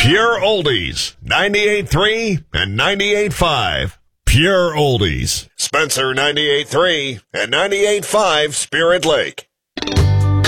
Pure Oldies, 98.3 and 98.5. Pure Oldies. Spencer 98.3 and 98.5 Spirit Lake.